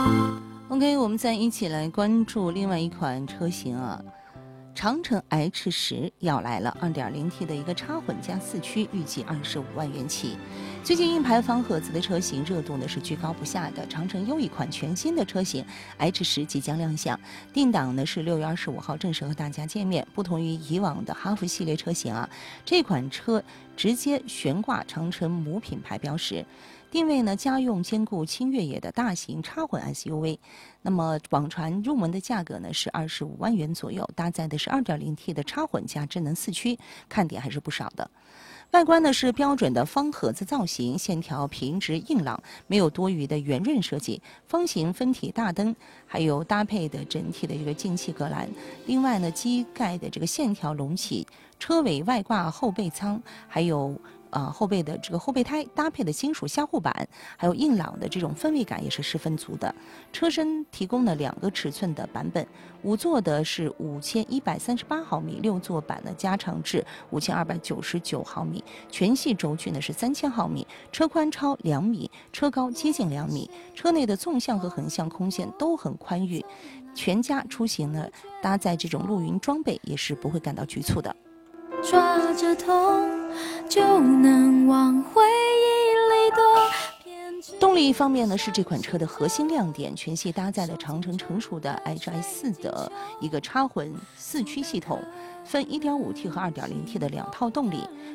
OK， 我们再一起来关注另外一款车型啊，长城 H10要来了 2.0T 的一个插混加4驱，预计25万元起。最近硬排放合资的车型热度呢是居高不下的，长城又一款全新的车型 H10即将亮相，定档呢是6月25号正式和大家见面。不同于以往的哈弗系列车型啊，这款车直接悬挂长城母品牌标识。定位呢，家用兼顾轻越野的大型插混 SUV。那么网传入门的价格呢是25万元左右，搭载的是 2.0T 的插混加智能4驱，看点还是不少的。外观呢是标准的方盒子造型，线条平直硬朗，没有多余的圆润设计。方形分体大灯，还有搭配的整体的一个进气格栅。另外呢，机盖的这个线条隆起，车尾外挂后备舱，还有后背的这个后备胎搭配的金属下护板，还有硬朗的这种氛围感也是十分足的。车身提供了2个尺寸的版本，5座的是5138毫米，6座版呢加长至5299毫米，全系轴距呢是3000毫米，车宽超2米，车高接近2米，车内的纵向和横向空间都很宽裕，全家出行呢搭载这种露营装备也是不会感到局促的。 抓着痛就能往回忆里躲。 动力方面呢，是这款车的核心亮点，全系搭载了长城成熟的 HI4 的一个插混4驱系统，分 1.5T 和 2.0T 的2套动力。